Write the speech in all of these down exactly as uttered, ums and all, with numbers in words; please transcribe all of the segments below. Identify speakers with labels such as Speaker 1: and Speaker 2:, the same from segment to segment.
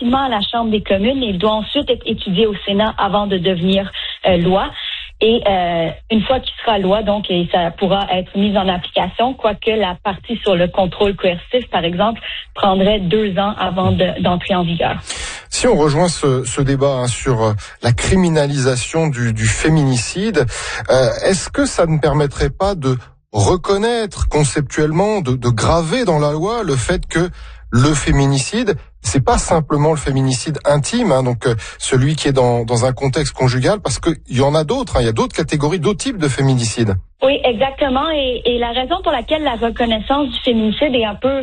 Speaker 1: rapidement à la Chambre des communes et il doit ensuite être étudié au Sénat avant de devenir euh, loi. Et euh, une fois qu'il sera loi, donc, et ça pourra être mis en application, quoique la partie sur le contrôle coercitif, par exemple, prendrait deux ans avant de, d'entrer en vigueur.
Speaker 2: Si on rejoint ce, ce débat hein, sur la criminalisation du, du féminicide, euh, est-ce que ça ne permettrait pas de reconnaître conceptuellement, de, de graver dans la loi le fait que le féminicide, c'est pas simplement le féminicide intime, hein, donc euh, celui qui est dans, dans un contexte conjugal, parce qu'il y en a d'autres, hein, il y a d'autres catégories, d'autres types de féminicide.
Speaker 1: Oui, exactement, et, et la raison pour laquelle la reconnaissance du féminicide est un peu,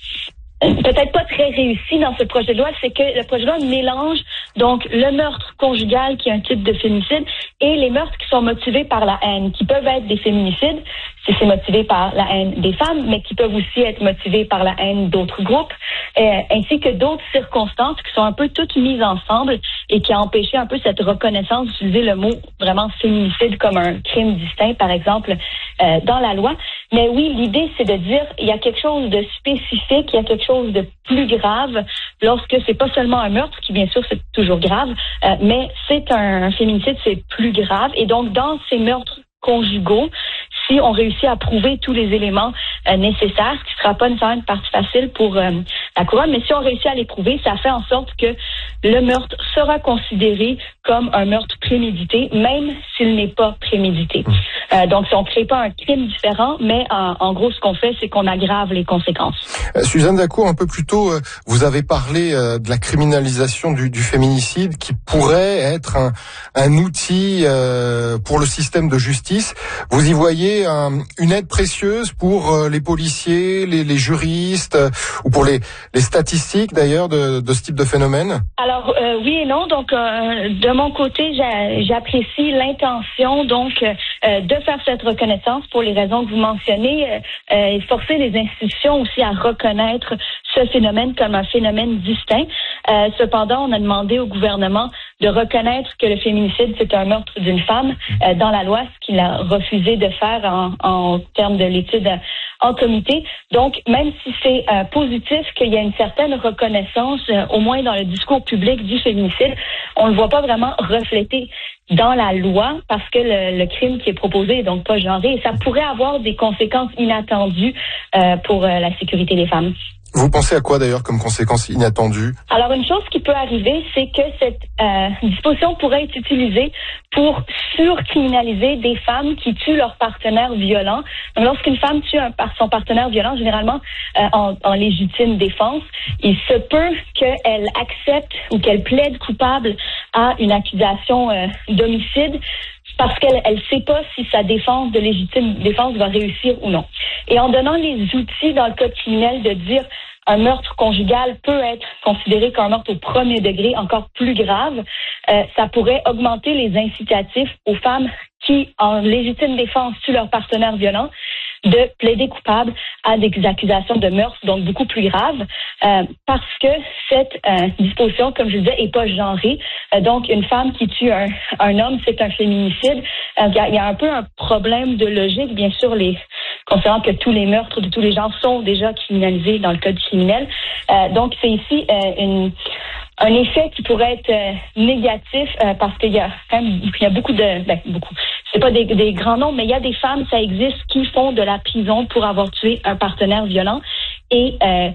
Speaker 1: peut-être pas très réussie dans ce projet de loi, c'est que le projet de loi mélange donc le meurtre conjugal, qui est un type de féminicide, et les meurtres qui sont motivés par la haine, qui peuvent être des féminicides, si c'est motivé par la haine des femmes, mais qui peuvent aussi être motivés par la haine d'autres groupes, euh, ainsi que d'autres circonstances qui sont un peu toutes mises ensemble et qui a empêché un peu cette reconnaissance d'utiliser le mot vraiment féminicide comme un crime distinct, par exemple, euh, dans la loi. Mais oui, l'idée, c'est de dire il y a quelque chose de spécifique, il y a quelque chose de plus grave lorsque c'est pas seulement un meurtre, qui bien sûr c'est toujours grave, euh, mais c'est un, un féminicide, c'est plus grave. Et donc, dans ces meurtres conjugaux, si on réussit à prouver tous les éléments euh, nécessaires, ce qui ne sera pas nécessairement une partie facile pour euh, la couronne, mais si on réussit à les prouver, ça fait en sorte que le meurtre sera considéré comme un meurtre prémédité, même s'il n'est pas prémédité. Euh, donc, si on ne crée pas un crime différent, mais en, en gros, ce qu'on fait, c'est qu'on aggrave les conséquences.
Speaker 2: Euh, Suzanne Dacour, un peu plus tôt, euh, vous avez parlé euh, de la criminalisation du, du féminicide qui pourrait être un, un outil euh, pour le système de justice. Vous y voyez un, une aide précieuse pour euh, les policiers, les, les juristes, euh, ou pour les, les statistiques d'ailleurs de, de ce type de phénomène? Alors
Speaker 1: euh, oui et non. Donc euh, de mon côté, j'a, j'apprécie l'intention donc euh, de faire cette reconnaissance pour les raisons que vous mentionnez, euh, et forcer les institutions aussi à reconnaître ce phénomène comme un phénomène distinct. Euh, cependant, on a demandé au gouvernement de reconnaître que le féminicide, c'est un meurtre d'une femme euh, dans la loi, ce qu'il a refusé de faire en, en termes de l'étude en comité. Donc, même si c'est euh, positif qu'il y ait une certaine reconnaissance, euh, au moins dans le discours public du féminicide, on ne le voit pas vraiment reflété dans la loi parce que le, le crime qui est proposé est donc pas genré et ça pourrait avoir des conséquences inattendues euh, pour euh, la sécurité des femmes.
Speaker 2: Vous pensez à quoi d'ailleurs comme conséquence inattendue?
Speaker 1: Alors une chose qui peut arriver, c'est que cette euh, disposition pourrait être utilisée pour surcriminaliser des femmes qui tuent leur partenaire violent. Donc, lorsqu'une femme tue un, son partenaire violent, généralement euh, en, en légitime défense, il se peut qu'elle accepte ou qu'elle plaide coupable à une accusation euh, d'homicide parce qu'elle elle sait pas si sa défense de légitime défense va réussir ou non. Et en donnant les outils dans le code criminel de dire un meurtre conjugal peut être considéré comme un meurtre au premier degré, encore plus grave, euh, ça pourrait augmenter les incitatifs aux femmes qui, en légitime défense, tuent leur partenaire violent, de plaider coupable à des accusations de meurtre, donc beaucoup plus graves, euh, parce que cette euh, disposition, comme je disais, est pas genrée. Euh, donc, une femme qui tue un, un homme, c'est un féminicide. Il euh, y, y a un peu un problème de logique, bien sûr, les considérant que tous les meurtres de tous les genres sont déjà criminalisés dans le code criminel. Euh, donc, c'est ici euh, une un effet qui pourrait être euh, négatif euh, parce qu'il y a quand même il y a beaucoup de ben beaucoup c'est pas des, des grands noms mais il y a des femmes, ça existe, qui font de la prison pour avoir tué un partenaire violent et euh,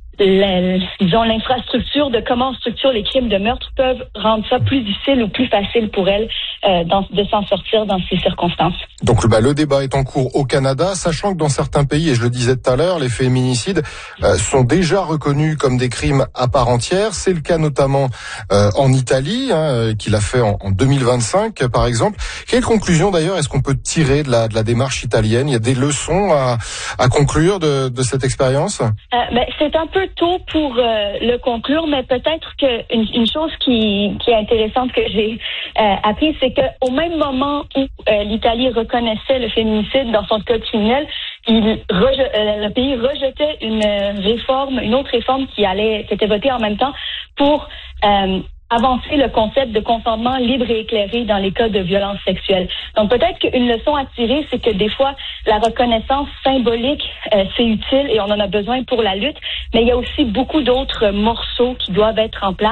Speaker 1: la, disons l'infrastructure de comment on structure les crimes de meurtre peuvent rendre ça plus difficile ou plus facile pour elles euh, dans, de s'en sortir dans ces circonstances.
Speaker 2: Donc bah, le débat est en cours au Canada, sachant que dans certains pays, et je le disais tout à l'heure, les féminicides euh, sont déjà reconnus comme des crimes à part entière. C'est le cas notamment euh, en Italie, hein, qu'il a fait en, en deux mille vingt-cinq par exemple. Quelle conclusion d'ailleurs est-ce qu'on peut tirer de la, de la démarche italienne? Il y a des leçons à, à conclure de, de cette expérience?
Speaker 1: euh, ben, C'est un peu tôt pour euh, le conclure, mais peut-être qu'une une chose qui, qui est intéressante que j'ai euh, appris, c'est qu'au même moment où euh, l'Italie reconnaissait le féminicide dans son code criminel, il reje, euh, le pays rejetait une réforme, une autre réforme qui allait, qui était votée en même temps pour euh, avancer le concept de consentement libre et éclairé dans les cas de violence sexuelle. Donc peut-être qu'une leçon à tirer, c'est que des fois, la reconnaissance symbolique, euh, c'est utile et on en a besoin pour la lutte, mais il y a aussi beaucoup d'autres morceaux qui doivent être en place.